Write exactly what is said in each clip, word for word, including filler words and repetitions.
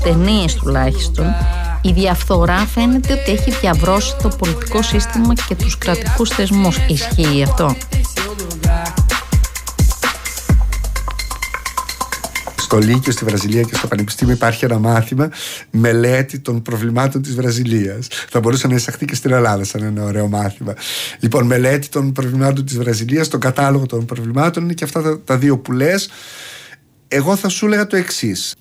ταινίες τουλάχιστον, η διαφθορά φαίνεται ότι έχει διαβρώσει το πολιτικό σύστημα και τους κρατικούς θεσμούς. Ισχύει αυτό? Στο Λύκειο στη Βραζιλία και στο Πανεπιστήμιο υπάρχει ένα μάθημα μελέτη των προβλημάτων της Βραζιλίας. Θα μπορούσε να εισαχθεί και στην Ελλάδα σαν ένα ωραίο μάθημα. Λοιπόν, μελέτη των προβλημάτων της Βραζιλίας, τον κατάλογο των προβλημάτων, είναι και αυτά τα, τα δύο που λες. Εγώ θα σου έλεγα το εξής.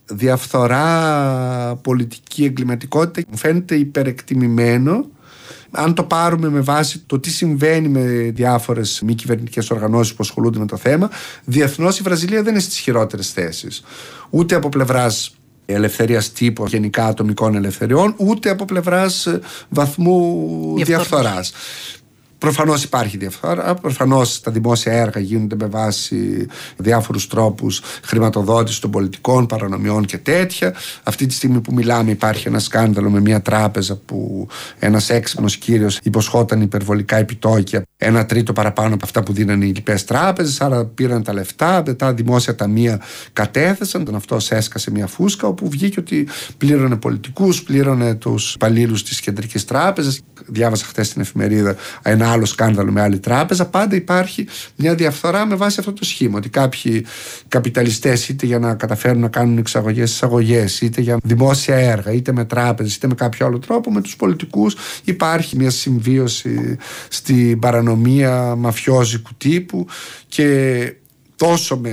Διαφθορά, πολιτική εγκληματικότητα μου φαίνεται υπερεκτιμημένο. Αν το πάρουμε με βάση το τι συμβαίνει με διάφορες μη κυβερνητικές οργανώσεις που ασχολούνται με το θέμα, διεθνώς η Βραζιλία δεν είναι στις χειρότερες θέσεις. Ούτε από πλευράς ελευθερίας τύπου, γενικά ατομικών ελευθεριών, ούτε από πλευράς βαθμού διαφθοράς. Προφανώς υπάρχει διαφθορά, προφανώς τα δημόσια έργα γίνονται με βάση διάφορους τρόπους χρηματοδότηση των πολιτικών, παρανομιών και τέτοια. Αυτή τη στιγμή που μιλάμε υπάρχει ένα σκάνδαλο με μια τράπεζα που ένας έξυπνος κύριος υποσχόταν υπερβολικά επιτόκια, ένα τρίτο παραπάνω από αυτά που δίνανε οι λοιπές τράπεζες, άρα πήραν τα λεφτά, μετά δημόσια ταμεία κατέθεσαν, τον αυτός έσκασε μια φούσκα όπου βγήκε ότι πλήρωνε πολιτικούς, πλήρωνε τους υπαλλήλους της Κεντρικής Τράπεζας. Διάβασα χθες στην εφημερίδα ένα άλλο σκάνδαλο με άλλη τράπεζα. Πάντα υπάρχει μια διαφθορά με βάση αυτό το σχήμα. Ότι κάποιοι καπιταλιστές, είτε για να καταφέρουν να κάνουν εξαγωγές, εισαγωγές, είτε για δημόσια έργα, είτε με τράπεζες, είτε με κάποιο άλλο τρόπο, με τους πολιτικούς υπάρχει μια συμβίωση στην παρανομία μαφιόζικου τύπου και τόσο με.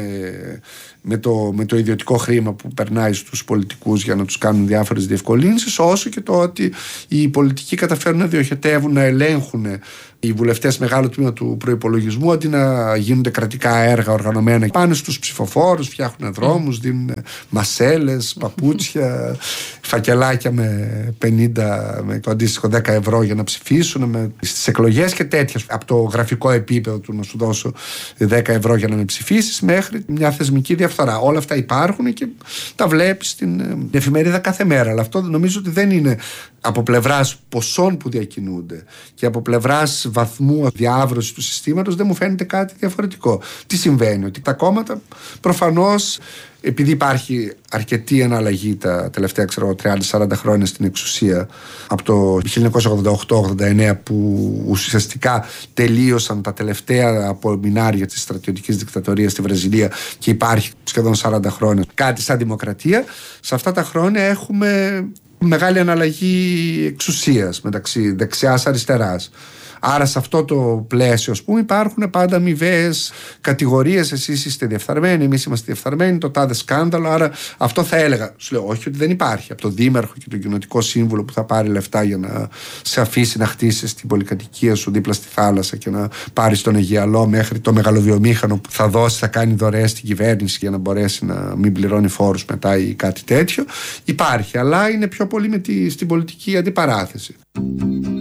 Με το, με το ιδιωτικό χρήμα που περνάει στους πολιτικούς για να τους κάνουν διάφορες διευκολύνσεις, όσο και το ότι οι πολιτικοί καταφέρουν να διοχετεύουν, να ελέγχουν οι βουλευτές μεγάλο τμήμα του προϋπολογισμού, αντί να γίνονται κρατικά έργα οργανωμένα. Πάνε στους ψηφοφόρους, φτιάχνουν δρόμους, δίνουν μασέλες, παπούτσια, φακελάκια με πενήντα, με το αντίστοιχο δέκα ευρώ για να ψηφίσουν με, στις εκλογές και τέτοια. Από το γραφικό επίπεδο του να σου δώσω δέκα ευρώ για να με ψηφίσεις, μέχρι μια θεσμική διαφθορά. Όλα αυτά υπάρχουν και τα βλέπεις στην εφημερίδα κάθε μέρα. Αλλά αυτό νομίζω ότι δεν είναι από πλευράς ποσών που διακινούνται και από πλευράς βαθμού διάβρωσης του συστήματος, δεν μου φαίνεται κάτι διαφορετικό. Τι συμβαίνει? Ότι τα κόμματα προφανώς, επειδή υπάρχει αρκετή εναλλαγή τα τελευταία ξέρω, τριάντα σαράντα χρόνια στην εξουσία, από το χίλια εννιακόσια ογδόντα οκτώ ογδόντα εννέα που ουσιαστικά τελείωσαν τα τελευταία απομεινάρια της στρατιωτικής δικτατορίας στη Βραζιλία και υπάρχει σχεδόν σαράντα χρόνια κάτι σαν δημοκρατία, σε αυτά τα χρόνια έχουμε μεγάλη αναλλαγή εξουσίας μεταξύ δεξιάς αριστεράς. Άρα σε αυτό το πλαίσιο, ας πούμε, υπάρχουν πάντα αμοιβαίες κατηγορίες. Εσείς είστε διεφθαρμένοι, εμείς είμαστε διεφθαρμένοι, το τάδε σκάνδαλο. Άρα αυτό θα έλεγα. Σου λέω, όχι ότι δεν υπάρχει. Από τον δήμαρχο και τον κοινοτικό σύμβουλο που θα πάρει λεφτά για να σε αφήσει να χτίσεις την πολυκατοικία σου δίπλα στη θάλασσα και να πάρεις τον Αιγιαλό, μέχρι το μεγαλοβιομήχανο που θα δώσει, θα κάνει δωρεές στην κυβέρνηση για να μπορέσει να μην πληρώνει φόρους μετά ή κάτι τέτοιο. Υπάρχει, αλλά είναι πιο πολύ με τη, στην πολιτική αντιπαράθεση.